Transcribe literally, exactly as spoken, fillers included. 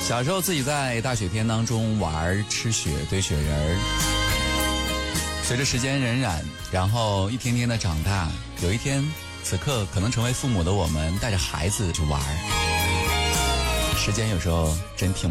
小时候自己在大雪天当中玩吃雪堆雪人儿，随着时间荏苒，然后一天天的长大，有一天此刻可能成为父母的我们带着孩子去玩，时间有时候真挺